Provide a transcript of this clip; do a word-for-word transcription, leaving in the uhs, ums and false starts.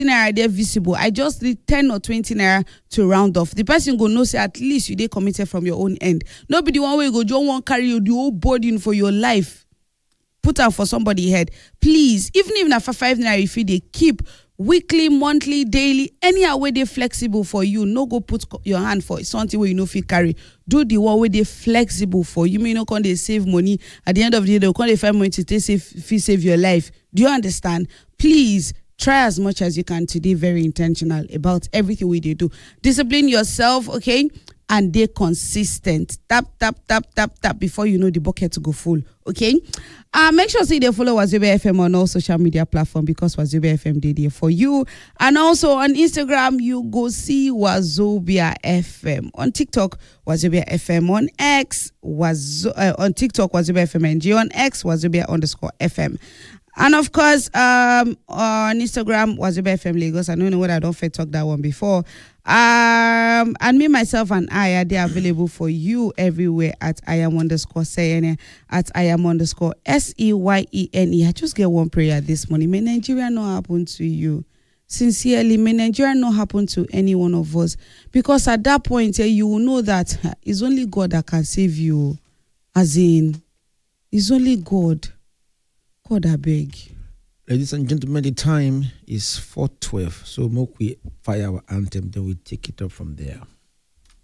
naira there visible. I just need ten or twenty naira to round off. The person go know say at least you dey committed from your own end. Nobody one way go just won't carry you the whole burden for your life. Put out for somebody head. Please, even even after five naira if you they keep weekly, monthly, daily, any way they flexible for you. No go put your hand for something where you know fit carry. Do the one where they flexible for you. May not can they save money. At the end of the day, they can they find money to take save, save your life. Do you understand? Please try as much as you can today. Very intentional about everything we do. Discipline yourself, okay? And they consistent. Tap, tap, tap, tap, tap before you know the bucket to go full. Okay? Uh, make sure see they follow Wazobia F M on all social media platforms because Wazobia F M did there for you. And also on Instagram, you go see Wazobia F M. On TikTok, Wazobia F M. On X, was uh, on TikTok, Wazobia F M N G. On X, Wazobia underscore F M. And of course, um, on Instagram, Wazobia F M Lagos. I don't know what I don't talk that one before. Um, and me, myself, and I are they available for you everywhere at I am underscore sayene, at I am underscore S E Y E N E. I just get one prayer this morning. May Nigeria not happen to you. Sincerely, may Nigeria not happen to any one of us. Because at that point, eh, you will know that it's only God that can save you. As in, it's only God. God, I beg. Ladies and gentlemen, the time is four twelve. So, Mokwe fire our anthem, then we take it up from there.